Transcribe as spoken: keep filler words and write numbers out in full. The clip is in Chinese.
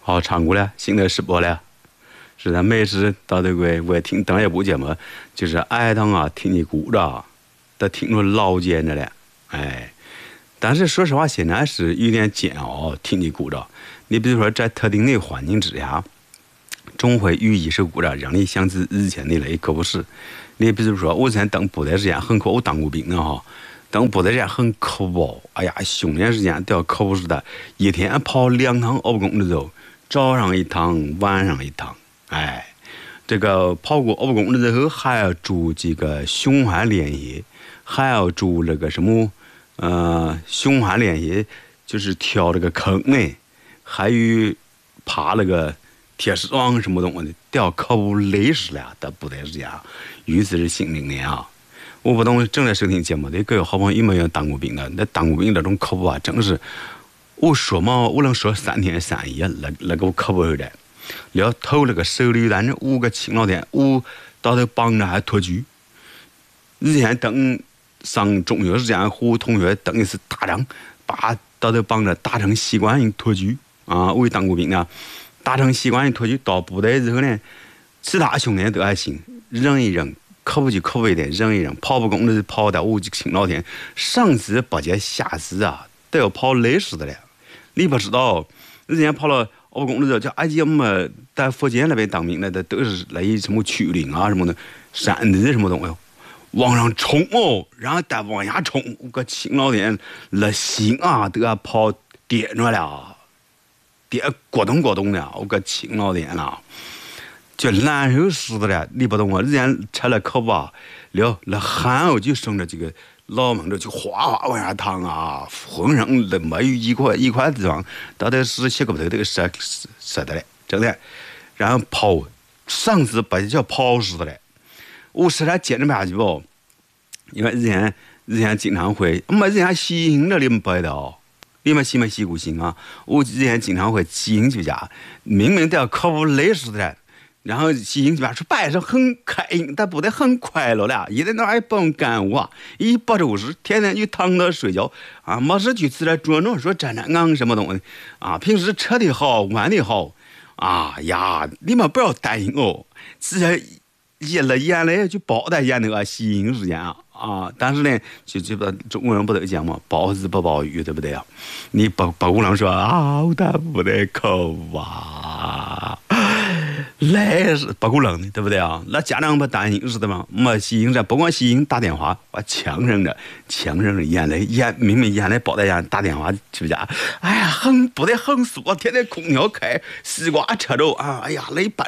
好，唱过了，新的直播了。是的，每次到这个我听当一部节目，就是爱当啊听你鼓着，都听着老见着了，哎。但是说实话，现在是有点煎熬，听你鼓着。你比如说在特定的环境之下，总会有一首鼓着，让你想起以前的那可不是。你比如说，我之前当部队时间很苦，我当过兵的哈。当部队时间很苦哦，哎呀，训练时间都要苦死的，一天跑两趟欧公路走。早上一趟，晚上一趟，哎，这个跑过欧公路之后，还要做这个循环练习，还要做那个什么，呃，循环练习，就是跳这个坑呢，还有爬那个铁丝网什么东西的，都要可不累死了，都不得是这样，尤其是新兵的啊。我不懂正在收听节目的各位好朋友有没有当过兵的？那当过兵这种可不啊，真是。我说嘛，我能说三天三夜，那那个我可不会的。要偷那个手榴弹，五个青老天，我到头绑着还脱臼。以前等上中学时间，和同学等一次打仗，把到头绑着打成习惯性脱臼啊！我也当过兵的，打成习惯性脱臼，到部队之后呢，其他兄弟都还行，忍一忍，可不就可不一点，忍一忍，跑不动的跑到五个青老天，上次不接下次啊，都要跑累死的了。你不知道，之前跑了欧公路的，叫哎呀，我们在福建那边当兵的，都是那些什么曲岭啊什么的，山地什么东西，往上冲哦，然后再往下冲，我个青老天，那心啊都要跑跌着了，跌咕咚咕咚的，我个青老天啊，就难受死的了。你不懂我之前吃了口吧，了那汗哦就剩着这个。老猛着就哗哗往下淌啊，浑身都没有一块一块地方，到底是膝盖头都折折的嘞，真的。然后跑，上次把叫跑死的嘞，我实在坚持不下去不，因为以前以前经常会，我们以前西营的你们不知道，你们西没西过行啊？我以前经常会西营去家，明明都要可不累死的嘞。然后西营这边说摆上很开心，但不得很快乐了，一天到晚也不用干活，一不周事，天天就躺着睡觉啊，没事去吃点捉弄，说沾沾昂什么东西啊，平时吃的好，玩的好，啊呀，你们不要担心哦，只要一了眼泪就包在眼那个西营时间啊啊，但是呢，就就不中国人不都讲嘛，包子不包鱼，对不对啊？你不不能说啊，我的不得口啊。累是不够冷的，对不对啊？那家长不担心似的吗？没吸引着，不光吸引打电话，我强忍着，强忍着眼泪，眼明明眼泪包在眼打电话去家，哎呀，很不得很死，我天天空调开，西瓜吃着啊，哎呀，累半